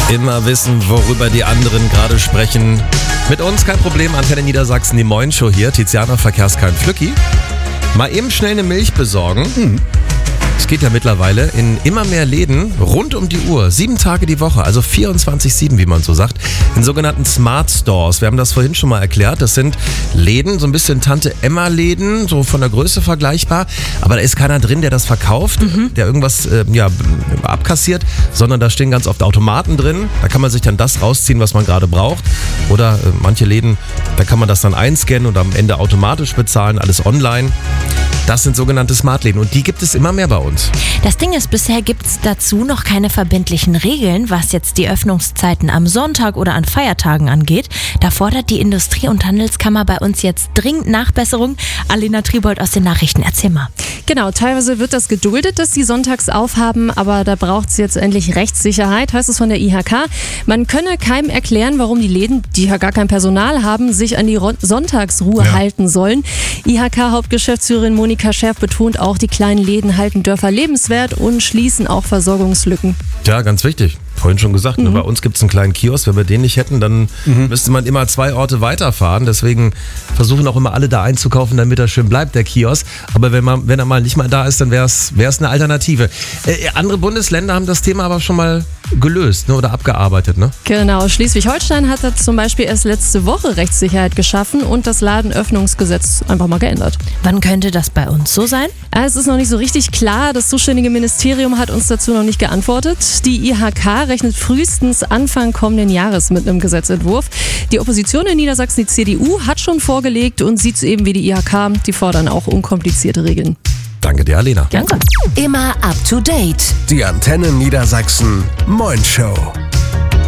Immer wissen, worüber die anderen gerade sprechen. Mit uns kein Problem, Antenne Niedersachsen, die Moin-Show hier. Tiziana Verkehrskein Flücki. Mal eben schnell eine Milch besorgen. Es geht ja mittlerweile in immer mehr Läden rund um die Uhr, 7 Tage die Woche, also 24/7, wie man so sagt, in sogenannten Smart Stores. Wir haben das vorhin schon mal erklärt. Das sind Läden, so ein bisschen Tante-Emma-Läden, so von der Größe vergleichbar. Aber da ist keiner drin, der das verkauft, der irgendwas abkassiert, sondern da stehen ganz oft Automaten drin. Da kann man sich dann das rausziehen, was man gerade braucht. Oder manche Läden, da kann man das dann einscannen und am Ende automatisch bezahlen, alles online. Das sind sogenannte Smartläden und die gibt es immer mehr bei uns. Das Ding ist, bisher gibt es dazu noch keine verbindlichen Regeln, was jetzt die Öffnungszeiten am Sonntag oder an Feiertagen angeht. Da fordert die Industrie- und Handelskammer bei uns jetzt dringend Nachbesserung. Alena Tribold aus den Nachrichten, erzähl mal. Genau, teilweise wird das geduldet, dass die sonntags aufhaben, aber da braucht es jetzt endlich Rechtssicherheit, heißt es von der IHK. Man könne keinem erklären, warum die Läden, die ja gar kein Personal haben, sich an die Sonntagsruhe halten sollen. IHK-Hauptgeschäftsführerin Monika Scherf betont auch, die kleinen Läden halten Dörfer lebenswert und schließen auch Versorgungslücken. Ja, ganz wichtig. Vorhin schon gesagt, bei uns gibt es einen kleinen Kiosk. Wenn wir den nicht hätten, dann müsste man immer 2 Orte weiterfahren. Deswegen versuchen auch immer alle da einzukaufen, damit er schön bleibt, der Kiosk. Aber wenn er mal nicht mal da ist, dann wäre es eine Alternative. Andere Bundesländer haben das Thema aber schon mal gelöst, ne, oder abgearbeitet, ne? Genau, Schleswig-Holstein hat da zum Beispiel erst letzte Woche Rechtssicherheit geschaffen und das Ladenöffnungsgesetz einfach mal geändert. Wann könnte das bei uns so sein? Es ist noch nicht so richtig klar. Das zuständige Ministerium hat uns dazu noch nicht geantwortet. Die IHK rechnet frühestens Anfang kommenden Jahres mit einem Gesetzentwurf. Die Opposition in Niedersachsen, die CDU, hat schon vorgelegt und sieht es eben wie die IHK. Die fordern auch unkomplizierte Regeln. Danke dir, Alena. Danke. Immer up to date. Die Antenne Niedersachsen Moin-Show.